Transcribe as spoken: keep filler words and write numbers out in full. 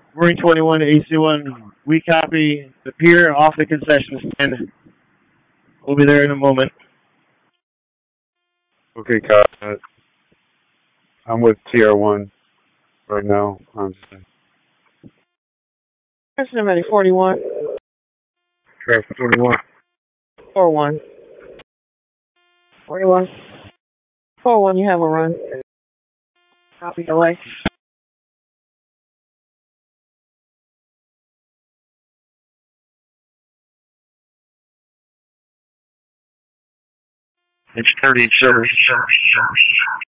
Roaring twenty-one, A C one, we copy the pier off the concession stand. We'll be there in a moment. Okay, Kyle. I'm with T R one right now. I'm That's number forty-one. Traffic twenty-one. four one. forty-one. four one, you have a run. Copy delay. It's thirty, sir.